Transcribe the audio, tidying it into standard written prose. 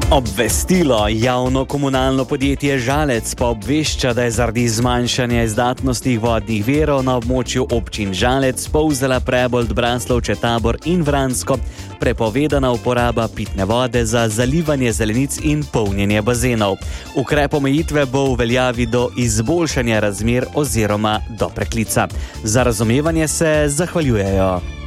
Obvestilo. Javno komunalno podjetje Žalec pa obvešča, da je zaradi zmanjšanja izdatnosti vodnih virov na območju občin Žalec, Polzela, Prebold, Braslovče, Tabor in Vransko prepovedana uporaba pitne vode za zalivanje zelenic in polnjenje bazenov. Ukrep omejitve bo v veljavi do izboljšanja razmer oziroma do preklica. Za razumevanje se zahvaljujejo.